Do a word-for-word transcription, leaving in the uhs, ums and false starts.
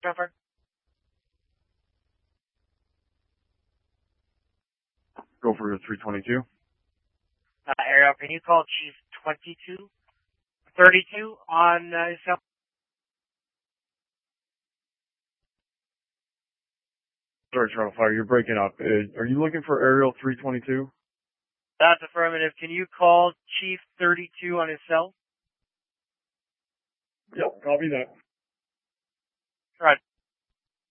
Jumper. Go for three twenty-two. Uh, Ariel, can you call Chief twenty-two thirty-two on uh, his cell? Sorry, Charlie Fire, you're breaking up. Uh, are you looking for Ariel three twenty-two? That's affirmative. Can you call Chief thirty-two on his cell? Yep, copy that. Right.